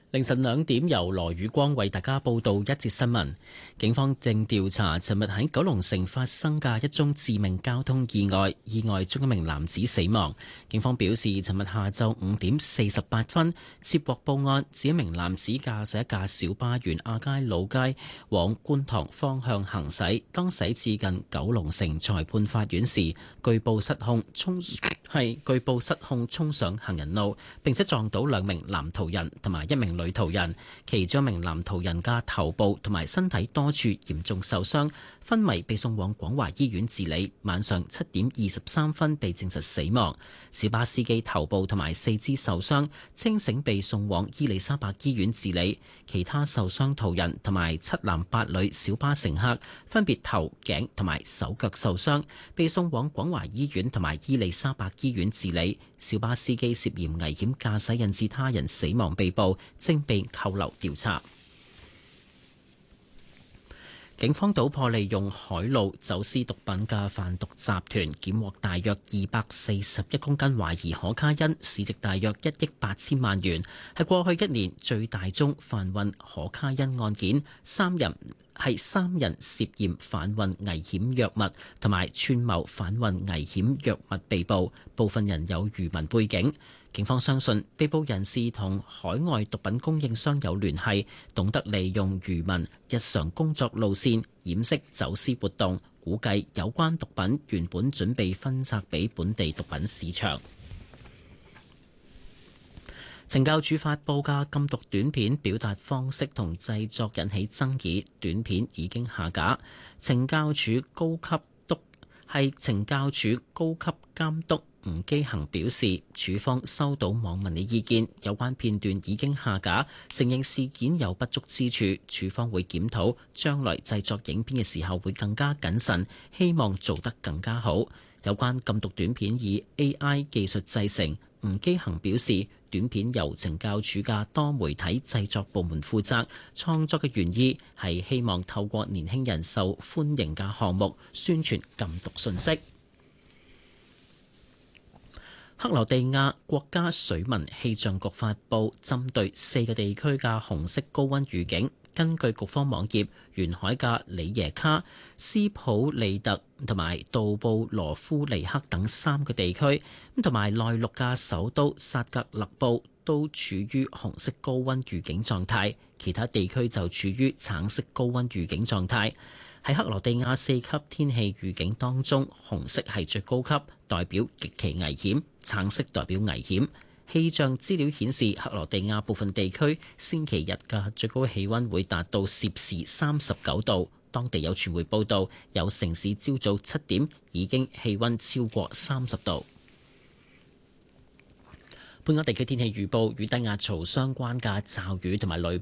凌晨2點，由羅宇光為大家報道一節新聞。警方正調查尋日喺九龍城發生嘅一宗致命交通意外，意外中一名男子死亡。警方表示，尋日下晝5點48分接獲報案，指一名男子駕駛一架小巴沿亞皆老街往觀塘方向行駛，當駛至近九龍城裁判法院時，據報失控衝上行人路，並且撞到2名男途人同埋1名女途人，其中一名男途人嘅頭部同埋身體多處嚴重受傷，昏迷被送往廣華醫院治理。晚上7點23分被證實死亡。小巴司機頭部同埋4肢受傷，清醒被送往伊利沙伯醫院治理。其他受傷途人同埋7男8女小巴乘客分別頭、頸同埋手腳受傷，被送往廣華醫院同埋伊利沙伯醫院治理。小巴司機涉嫌危險駕駛引致他人死亡被捕，正被扣留調查。警方搗破利用海路走私毒品嘅販毒集團，檢獲大約241公斤懷疑可卡因，市值大約1億8千萬元，係過去1年最大宗販運可卡因案件。三人涉嫌販運危險藥物同埋串謀販運危險藥物被捕，部分人有漁民背景。警方相信被捕人士同海外毒品供應商有聯繫，懂得利用漁民日常工作路線掩飾走私活動，估計有關毒品原本準備分拆俾本地毒品市場。懲教署發布嘅禁毒短片表達方式同製作引起爭議，短片已經下架。懲教署高級監督吳基恒表示，署方收到網民嘅意見，有關片段已經下架，承認事件有不足之處，署方會檢討，將來製作影片嘅時候會更加謹慎，希望做得更加好。有關禁毒短片以 AI 技術製成，吳基恒表示，短片由懲教署嘅多媒體製作部門負責，創作嘅原意係希望透過年輕人受歡迎嘅項目宣傳禁毒信息。克羅地亞國家水文氣象局發布針對4個地區嘅紅色高溫預警。根據局方網頁，沿海嘅里耶卡、斯普利特同埋杜布羅夫尼克等3個地區，同埋內陸嘅首都薩格勒布都處於紅色高溫預警狀態，其他地區就處於橙色高溫預警狀態。喺克羅地亞4級天氣預警當中，紅色係最高級，代表極其危險；橙色代表危險。氣象資料顯示，克羅地亞部分地區星期日嘅最高氣溫會達到攝氏39度。當地有傳媒報道，有城市朝早7點已經氣溫超過30度。本港地區天氣預報，與低壓槽相關嘅驟雨同埋雷